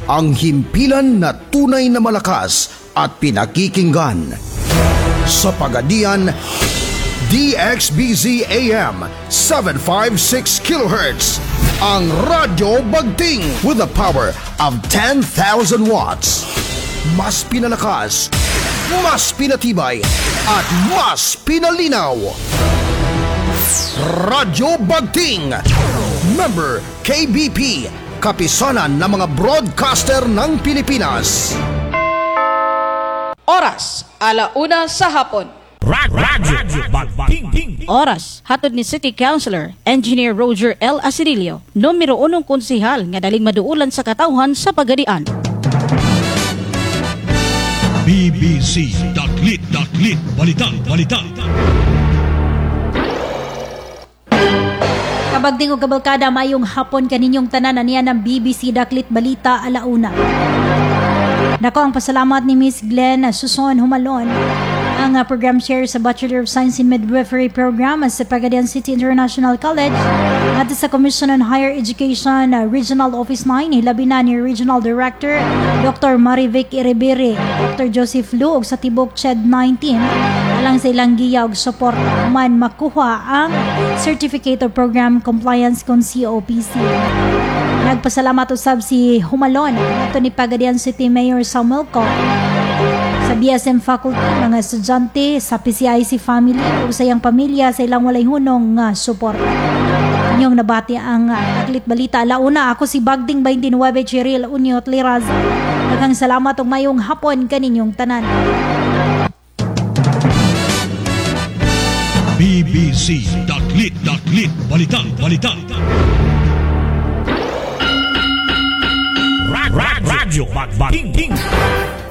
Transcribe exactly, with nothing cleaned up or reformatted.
ang himpilan na tunay na malakas at pinakikinggan. Sa Pagadian, D X B Z A M seven fifty-six kilohertz, ang Radyo Bagting with a power of ten thousand watts. Mas pinalakas, mas pinatibay, at mas pinalinaw. Radyo Bagting, member K B P, kapisanan ng mga broadcaster ng Pilipinas. Oras, alauna sa hapon. Radyo Bagting. Oras, hatod ni City Councilor Engineer Roger L. Asirilio, numero unong konsehal nga daling maduulan sa katawhan sa Pagadian. B B C Daklit Daklit Balita Balita. Kabagding o kabalkada, mayong hapon kaninyong tanan niya ng B B C Daklit Balita alauna. Nako ang pasalamat ni Miss Glenn Suson Humalon, ang uh, program chair sa Bachelor of Science in Midwifery program sa Pagadian City International College at sa Commission on Higher Education uh, Regional Office nine, hilabi na ni Regional Director Doctor Marivic Iribiri, Doctor Joseph Lu, sa Tibok C H E D nineteen, alang sa ilang giya og support man makuha ang Certificate of Program Compliance kon C O P C. Nagpasalamat usab si Humalon ato ni Pagadian City Mayor Samuel Co, sa B S M faculty, mga estudyante, sa P C I C family o sa iyang pamilya sa ilang walay hunong uh, support. Inyong nabati ang uh, Daklit Balita alauna. Ako si Bagding twenty-nine Cheryl Uniot Liraz. Daghang salamat ug mayong hapon kaninyong tanan. B B C Daklit Daklit Balita Balita. Radyo Bagting.